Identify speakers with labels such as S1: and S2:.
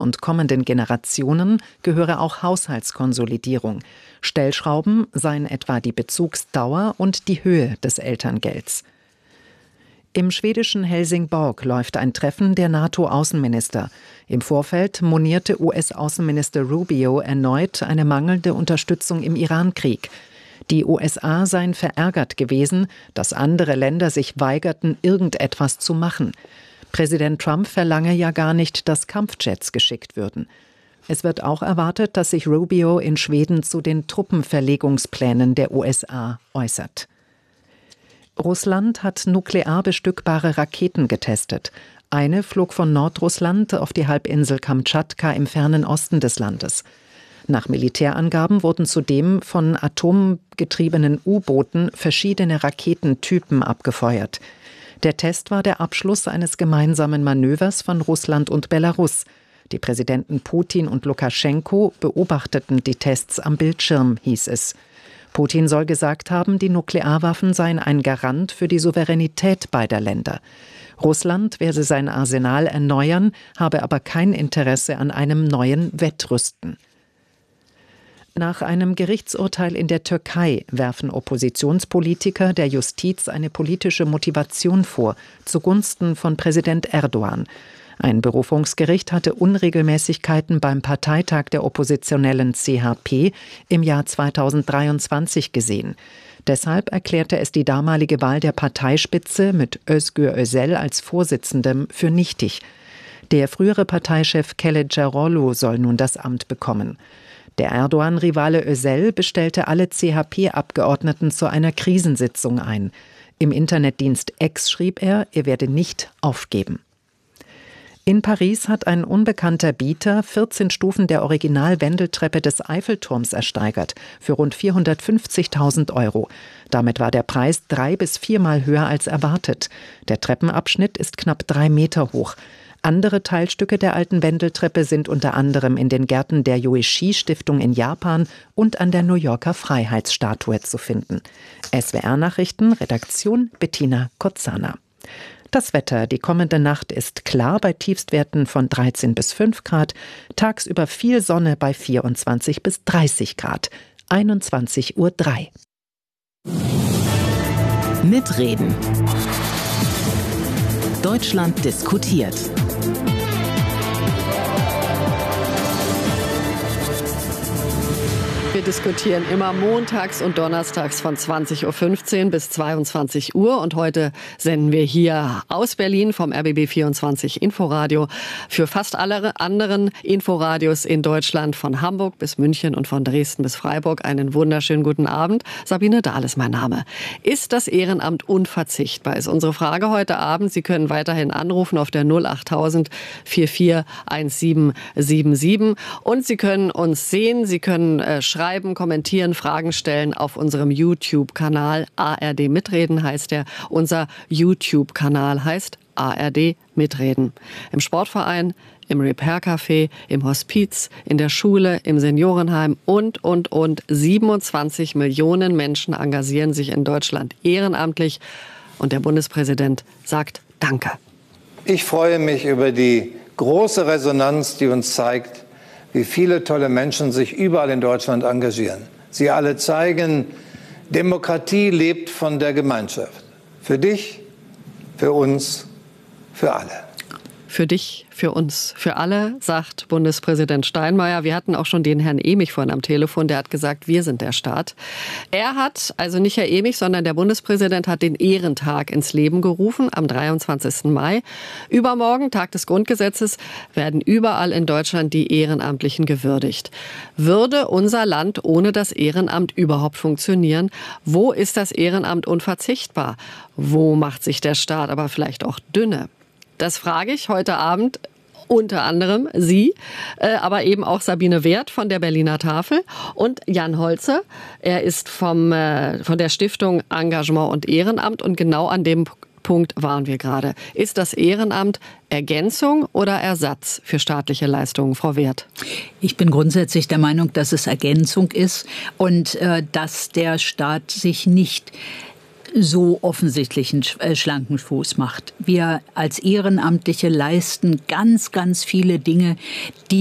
S1: und kommenden Generationen gehöre auch Haushaltskonsolidierung. Stellschrauben seien etwa die Bezugsdauer und die Höhe des Elterngelds. Im schwedischen Helsingborg läuft ein Treffen der NATO-Außenminister. Im Vorfeld monierte US-Außenminister Rubio erneut eine mangelnde Unterstützung im Iran-Krieg. Die USA seien verärgert gewesen, dass andere Länder sich weigerten, irgendetwas zu machen. Präsident Trump verlange ja gar nicht, dass Kampfjets geschickt würden. Es wird auch erwartet, dass sich Rubio in Schweden zu den Truppenverlegungsplänen der USA äußert. Russland hat nuklear bestückbare Raketen getestet. Eine flog von Nordrussland auf die Halbinsel Kamtschatka im fernen Osten des Landes. Nach Militärangaben wurden zudem von atomgetriebenen U-Booten verschiedene Raketentypen abgefeuert. Der Test war der Abschluss eines gemeinsamen Manövers von Russland und Belarus. Die Präsidenten Putin und Lukaschenko beobachteten die Tests am Bildschirm, hieß es. Putin soll gesagt haben, die Nuklearwaffen seien ein Garant für die Souveränität beider Länder. Russland werde sein Arsenal erneuern, habe aber kein Interesse an einem neuen Wettrüsten. Nach einem Gerichtsurteil in der Türkei werfen Oppositionspolitiker der Justiz eine politische Motivation vor, zugunsten von Präsident Erdogan. Ein Berufungsgericht hatte Unregelmäßigkeiten beim Parteitag der oppositionellen CHP im Jahr 2023 gesehen. Deshalb erklärte es die damalige Wahl der Parteispitze mit Özgür Özel als Vorsitzendem für nichtig. Der frühere Parteichef Kılıçdaroğlu soll nun das Amt bekommen. Der Erdogan-Rivale Özel bestellte alle CHP-Abgeordneten zu einer Krisensitzung ein. Im Internetdienst X schrieb er werde nicht aufgeben. In Paris hat ein unbekannter Bieter 14 Stufen der Original-Wendeltreppe des Eiffelturms ersteigert, für rund 450.000 €. Damit war der Preis 3- bis 4-mal höher als erwartet. Der Treppenabschnitt ist knapp 3 Meter hoch. Andere Teilstücke der alten Wendeltreppe sind unter anderem in den Gärten der Yoichi-Stiftung in Japan und an der New Yorker Freiheitsstatue zu finden. SWR-Nachrichten, Redaktion Bettina Kozana. Das Wetter, die kommende Nacht ist klar bei Tiefstwerten von 13 bis 5 Grad, tagsüber viel Sonne bei 24 bis 30 Grad, 21:03 Uhr.
S2: Mitreden. Deutschland diskutiert.
S3: Wir diskutieren immer montags und donnerstags von 20:15 Uhr bis 22 Uhr. Und heute senden wir hier aus Berlin vom RBB24 Inforadio für fast alle anderen Inforadios in Deutschland, von Hamburg bis München und von Dresden bis Freiburg. Einen wunderschönen guten Abend. Sabine Dahl ist mein Name. Ist das Ehrenamt unverzichtbar? Ist unsere Frage heute Abend. Sie können weiterhin anrufen auf der 08000 441777. Und Sie können uns sehen, Sie können schreiben, kommentieren, Fragen stellen auf unserem YouTube-Kanal. ARD Mitreden heißt der. Unser YouTube-Kanal heißt ARD Mitreden. Im Sportverein, im Repair-Café, im Hospiz, in der Schule, im Seniorenheim und. 27 Millionen Menschen engagieren sich in Deutschland ehrenamtlich. Und der Bundespräsident sagt Danke.
S4: Ich freue mich über die große Resonanz, die uns zeigt, wie viele tolle Menschen sich überall in Deutschland engagieren. Sie alle zeigen, Demokratie lebt von der Gemeinschaft. Für dich, für uns, für alle.
S3: Für dich, für uns, für alle, sagt Bundespräsident Steinmeier. Wir hatten auch schon den Herrn Emich vorhin am Telefon, der hat gesagt, wir sind der Staat. Er hat, also nicht Herr Emich, sondern der Bundespräsident hat den Ehrentag ins Leben gerufen am 23. Mai. Übermorgen, Tag des Grundgesetzes, werden überall in Deutschland die Ehrenamtlichen gewürdigt. Würde unser Land ohne das Ehrenamt überhaupt funktionieren? Wo ist das Ehrenamt unverzichtbar? Wo macht sich der Staat aber vielleicht auch dünne? Das frage ich heute Abend unter anderem Sie, aber eben auch Sabine Wert von der Berliner Tafel und Jan Holze. Er ist von der Stiftung Engagement und Ehrenamt und genau an dem Punkt waren wir gerade. Ist das Ehrenamt Ergänzung oder Ersatz für staatliche Leistungen, Frau Wert?
S5: Ich bin grundsätzlich der Meinung, dass es Ergänzung ist und dass der Staat sich nicht so offensichtlich einen schlanken Fuß macht. Wir als Ehrenamtliche leisten ganz, ganz viele Dinge, die